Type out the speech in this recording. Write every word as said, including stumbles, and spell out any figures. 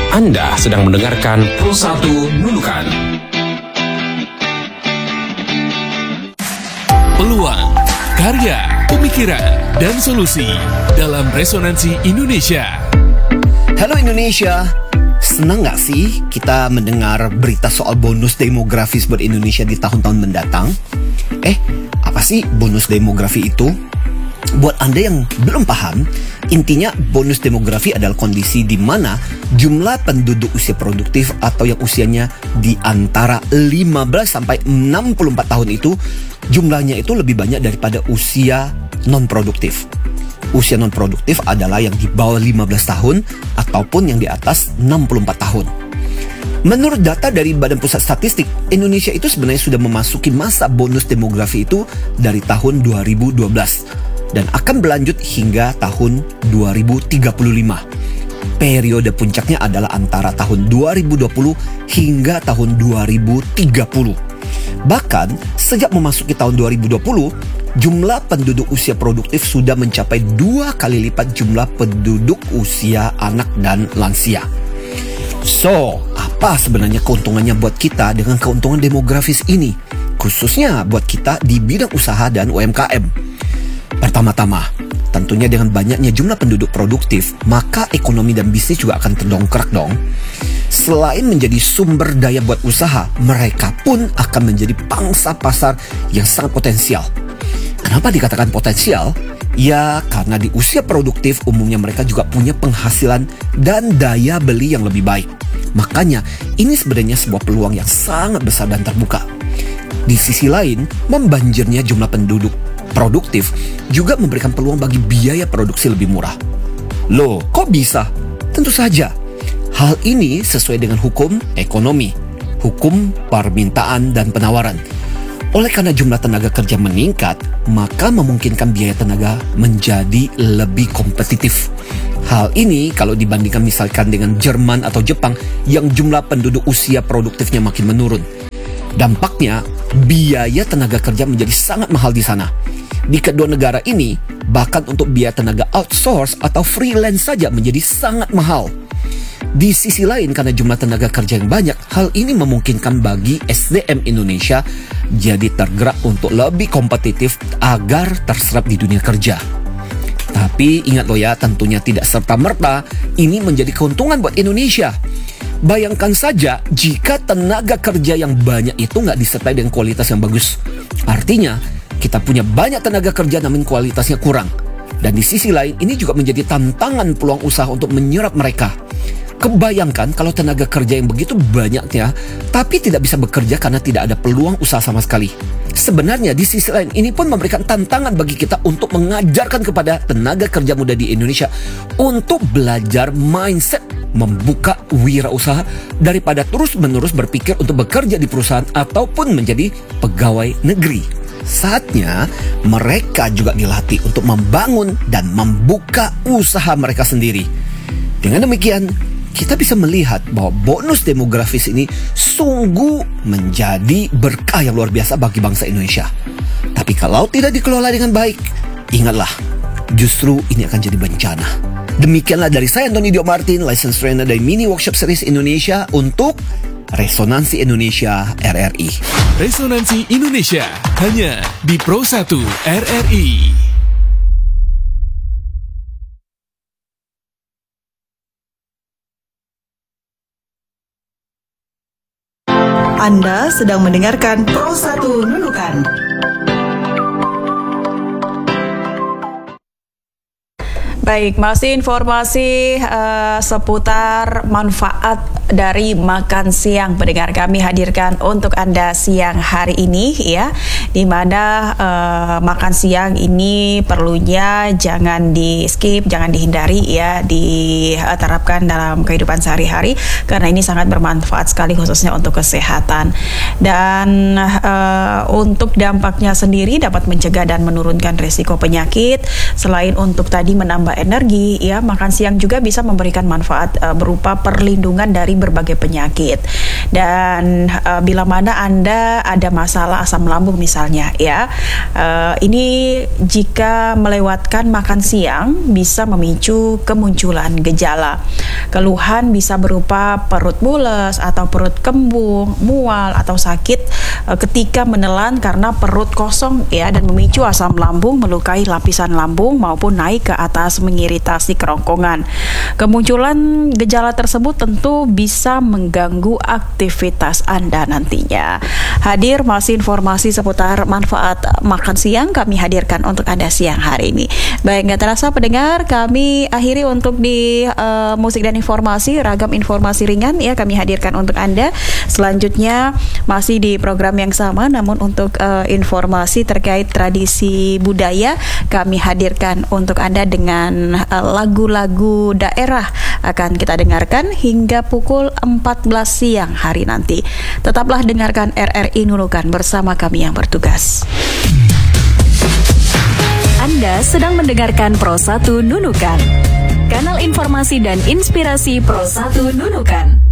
Anda sedang mendengarkan Pro satu Nunukan. Peluang, karya, pemikiran, dan solusi dalam Resonansi Indonesia. Halo Indonesia, senang gak sih kita mendengar berita soal bonus demografis buat Indonesia di tahun-tahun mendatang? Eh, apa sih bonus demografi itu? Buat Anda yang belum paham, intinya bonus demografi adalah kondisi di mana jumlah penduduk usia produktif atau yang usianya di antara lima belas sampai enam puluh empat tahun itu, jumlahnya itu lebih banyak daripada usia non-produktif. Usia non-produktif adalah yang di bawah lima belas tahun ataupun yang di atas enam puluh empat tahun. Menurut data dari Badan Pusat Statistik, Indonesia itu sebenarnya sudah memasuki masa bonus demografi itu dari tahun dua ribu dua belas dan akan berlanjut hingga tahun dua ribu tiga puluh lima. Periode puncaknya adalah antara tahun dua ribu dua puluh hingga tahun dua ribu tiga puluh. Bahkan sejak memasuki tahun dua ribu dua puluh, jumlah penduduk usia produktif sudah mencapai dua kali lipat jumlah penduduk usia anak dan lansia. So, apa sebenarnya keuntungannya buat kita dengan keuntungan demografis ini? Khususnya buat kita di bidang usaha dan U M K M. Pertama-tama, tentunya dengan banyaknya jumlah penduduk produktif, maka ekonomi dan bisnis juga akan terdongkrak dong. Selain menjadi sumber daya buat usaha, mereka pun akan menjadi pangsa pasar yang sangat potensial. Kenapa dikatakan potensial? Ya, karena di usia produktif umumnya mereka juga punya penghasilan dan daya beli yang lebih baik. Makanya, ini sebenarnya sebuah peluang yang sangat besar dan terbuka. Di sisi lain, membanjirnya jumlah penduduk produktif juga memberikan peluang bagi biaya produksi lebih murah. Loh, kok bisa? Tentu saja. Hal ini sesuai dengan hukum ekonomi, hukum permintaan dan penawaran. Oleh karena jumlah tenaga kerja meningkat, maka memungkinkan biaya tenaga menjadi lebih kompetitif. Hal ini kalau dibandingkan misalkan dengan Jerman atau Jepang yang jumlah penduduk usia produktifnya makin menurun. Dampaknya, biaya tenaga kerja menjadi sangat mahal di sana. Di kedua negara ini, bahkan untuk biaya tenaga outsource atau freelance saja menjadi sangat mahal. Di sisi lain, karena jumlah tenaga kerja yang banyak, hal ini memungkinkan bagi S D M Indonesia jadi tergerak untuk lebih kompetitif agar terserap di dunia kerja. Tapi ingat loh ya, tentunya tidak serta-merta ini menjadi keuntungan buat Indonesia. Bayangkan saja jika tenaga kerja yang banyak itu nggak disertai dengan kualitas yang bagus. Artinya, kita punya banyak tenaga kerja namun kualitasnya kurang. Dan di sisi lain, ini juga menjadi tantangan peluang usaha untuk menyerap mereka. Kebayangkan kalau tenaga kerja yang begitu banyaknya, tapi tidak bisa bekerja karena tidak ada peluang usaha sama sekali. Sebenarnya di sisi lain ini pun memberikan tantangan bagi kita untuk mengajarkan kepada tenaga kerja muda di Indonesia untuk belajar mindset membuka wirausaha daripada terus-menerus berpikir untuk bekerja di perusahaan ataupun menjadi pegawai negeri. Saatnya mereka juga dilatih untuk membangun dan membuka usaha mereka sendiri. Dengan demikian, kita bisa melihat bahwa bonus demografis ini sungguh menjadi berkah yang luar biasa bagi bangsa Indonesia. Tapi kalau tidak dikelola dengan baik, ingatlah, justru ini akan jadi bencana. Demikianlah dari saya, Antoni Dio Martin, License Trainer dari Mini Workshop Series Indonesia untuk Resonansi Indonesia R R I. Resonansi Indonesia hanya di Pro satu R R I. Anda sedang mendengarkan Pro satu Nunukan. Baik, masih informasi uh, seputar manfaat dari makan siang. Pendengar kami hadirkan untuk Anda siang hari ini ya, di mana uh, makan siang ini perlunya jangan di skip, jangan dihindari ya, diterapkan dalam kehidupan sehari-hari karena ini sangat bermanfaat sekali khususnya untuk kesehatan. Dan uh, untuk dampaknya sendiri dapat mencegah dan menurunkan risiko penyakit. Selain untuk tadi menambah energi ya, makan siang juga bisa memberikan manfaat uh, berupa perlindungan dari berbagai penyakit. Dan uh, bila mana Anda ada masalah asam lambung misalnya ya, uh, ini jika melewatkan makan siang bisa memicu kemunculan gejala. Keluhan bisa berupa perut mules atau perut kembung, mual atau sakit uh, ketika menelan karena perut kosong ya, dan memicu asam lambung, melukai lapisan lambung maupun naik ke atas mengiritasi kerongkongan. Kemunculan gejala tersebut tentu bisa mengganggu aktivitas Anda nantinya. Hadir masih informasi seputar manfaat makan siang kami hadirkan untuk Anda siang hari ini. Baik, nggak terasa pendengar, kami akhiri untuk di uh, musik dan informasi, ragam informasi ringan ya kami hadirkan untuk Anda. Selanjutnya masih di program yang sama, namun untuk uh, informasi terkait tradisi budaya kami hadirkan untuk Anda dengan uh, lagu-lagu daerah akan kita dengarkan hingga pukul empat belas siang hari nanti. Tetaplah dengarkan R R I Nunukan bersama kami yang bertugas. Anda sedang mendengarkan Pro satu Nunukan, kanal informasi dan inspirasi Pro satu Nunukan.